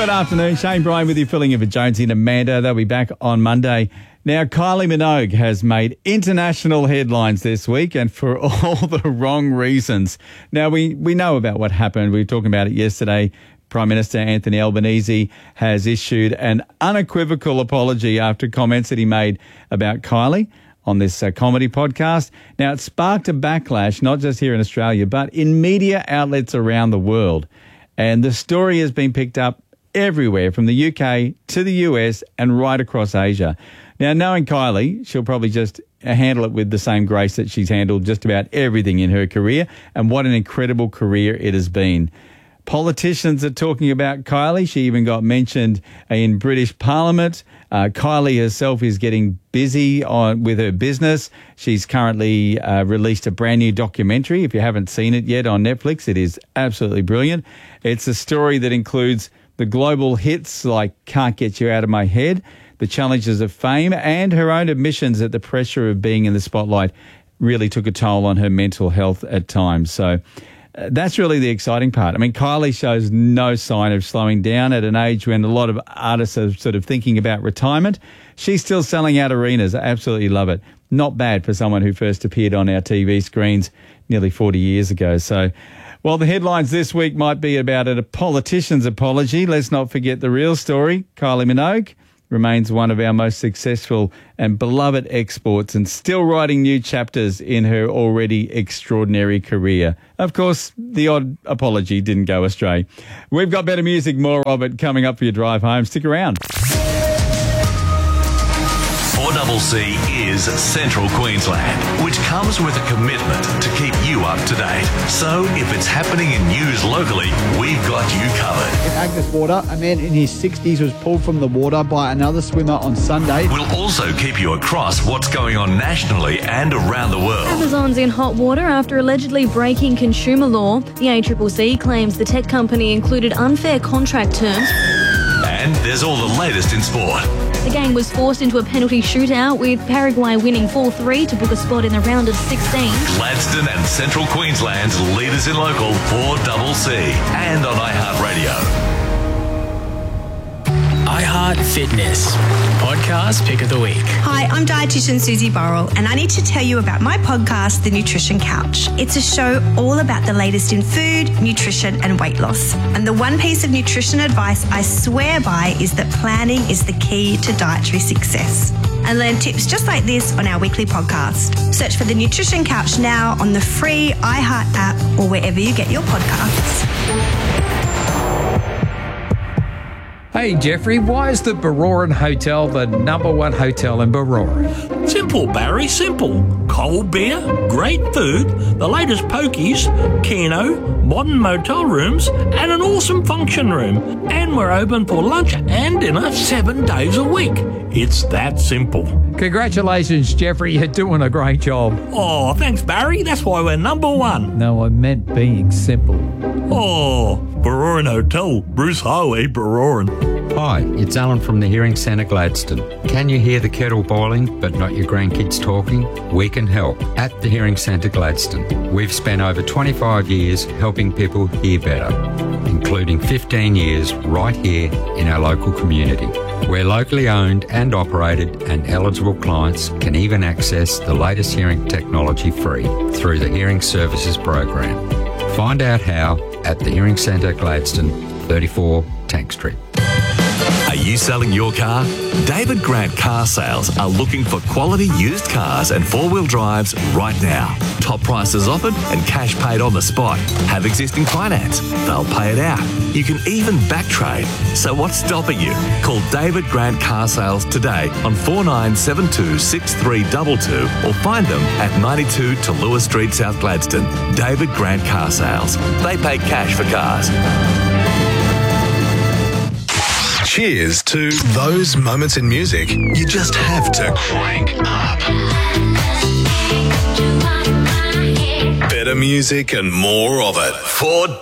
Good afternoon. Shane Bryan with you, filling in for Jonesy and Amanda. They'll be back on Monday. Now, Kylie Minogue has made international headlines this week, and for all the wrong reasons. Now, we know about what happened. We were talking about it yesterday. Prime Minister Anthony Albanese has issued an unequivocal apology after comments that he made about Kylie on this comedy podcast. Now, it sparked a backlash, not just here in Australia, but in media outlets around the world. And the story has been picked up everywhere, from the UK to the US and right across Asia. Now, knowing Kylie, she'll probably just handle it with the same grace that she's handled just about everything in her career, and what an incredible career it has been. Politicians are talking about Kylie. She even got mentioned in British Parliament. Kylie herself is getting busy with her business. She's currently released a brand new documentary. If you haven't seen it yet on Netflix, it is absolutely brilliant. It's a story that includes the global hits like Can't Get You Out of My Head, the challenges of fame, and her own admissions that the pressure of being in the spotlight really took a toll on her mental health at times. So that's really the exciting part. I mean, Kylie shows no sign of slowing down at an age when a lot of artists are sort of thinking about retirement. She's still selling out arenas. I absolutely love it. Not bad for someone who first appeared on our TV screens nearly 40 years ago. So, while the headlines this week might be about a politician's apology, let's not forget the real story. Kylie Minogue remains one of our most successful and beloved exports, and still writing new chapters in her already extraordinary career. Of course, the odd apology didn't go astray. We've got better music, more of it coming up for your drive home. Stick around. 4CC is Central Queensland, which comes with a commitment to keep you up to date. So if it's happening in news locally, we've got you covered. In Agnes Water, a man in his 60s was pulled from the water by another swimmer on Sunday. We'll also keep you across what's going on nationally and around the world. Amazon's in hot water after allegedly breaking consumer law. The ACCC claims the tech company included unfair contract terms. And there's all the latest in sport. The gang was forced into a penalty shootout, with Paraguay winning 4-3 to book a spot in the round of 16. Gladstone and Central Queensland's leaders in local 4CC and on iHeartRadio. iHeart Fitness Podcast Pick of the Week. Hi, I'm dietitian Susie Burrell, and I need to tell you about my podcast, The Nutrition Couch. It's a show all about the latest in food, nutrition, and weight loss. And the one piece of nutrition advice I swear by is that planning is the key to dietary success. And learn tips just like this on our weekly podcast. Search for The Nutrition Couch now on the free iHeart app or wherever you get your podcasts. Hey Jeffrey, why is the Baroran Hotel the #1 hotel in Baroran? Simple, Barry, simple. Cold beer, great food, the latest pokies, keno, modern motel rooms, and an awesome function room. And we're open for lunch and dinner 7 days a week. It's that simple. Congratulations, Jeffrey, you're doing a great job. Oh, thanks, Barry. That's why we're #1. No, I meant being simple. Oh, Baroran Hotel, Bruce Highway, Baroran. Hi, it's Alan from the Hearing Centre Gladstone. Can you hear the kettle boiling but not your grandkids talking? We can help at the Hearing Centre Gladstone. We've spent over 25 years helping people hear better, including 15 years right here in our local community. We're locally owned and operated, and eligible clients can even access the latest hearing technology free through the Hearing Services Program. Find out how at the Hearing Centre Gladstone, 34 Tank Street. Are you selling your car? David Grant Car Sales are looking for quality used cars and four-wheel drives right now. Top prices offered and cash paid on the spot. Have existing finance. They'll pay it out. You can even back trade. So what's stopping you? Call David Grant Car Sales today on 4972 6322 or find them at 92 to Lewis Street, South Gladstone. David Grant Car Sales. They pay cash for cars. Cheers to those moments in music you just have to crank up. Better music and more of it. 4